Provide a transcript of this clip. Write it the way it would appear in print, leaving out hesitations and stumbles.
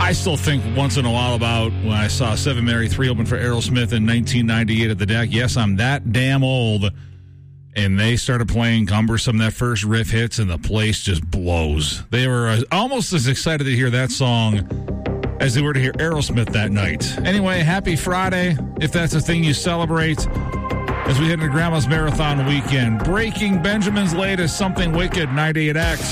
I still think once in a while about when I saw 7 Mary 3 open for Aerosmith in 1998 at the Deck. Yes, I'm that damn old. And they started playing Cumbersome. That first riff hits, and the place just blows. They were almost as excited to hear that song as they were to hear Aerosmith that night. Anyway, happy Friday, if that's a thing you celebrate, as we head into Grandma's Marathon weekend. Breaking Benjamin's latest Something Wicked, 98X.